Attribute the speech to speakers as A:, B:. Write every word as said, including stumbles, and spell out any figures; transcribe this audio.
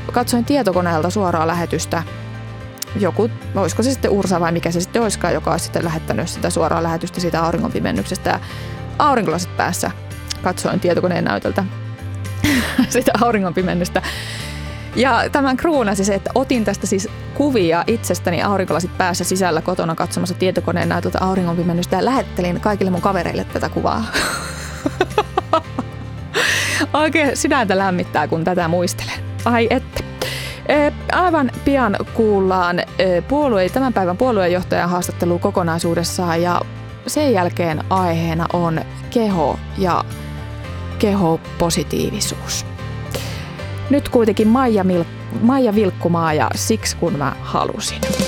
A: katsoin tietokoneelta suoraa lähetystä. Joku, olisiko se sitten Ursa vai mikä se sitten olisikaan, joka olisi sitten lähettänyt sitä suoraa lähetystä siitä auringonpimennyksestä. Ja aurinkolasit päässä katsoin tietokoneen näytöltä sitä auringonpimennystä. Ja tämän kruunasi se, että otin tästä siis kuvia itsestäni aurinkolasit päässä sisällä kotona katsomassa tietokoneen näytöltä auringonpimennystä ja lähettelin kaikille mun kavereille tätä kuvaa. Oikein sydäntä lämmittää, kun tätä muistelen. Ai että. Aivan pian kuullaan puolue, tämän päivän puoluejohtajan haastattelu kokonaisuudessaan ja sen jälkeen aiheena on keho ja kehopositiivisuus. Nyt kuitenkin Maija, Mil- Maija Vilkkumaa ja Siksi kun mä halusin.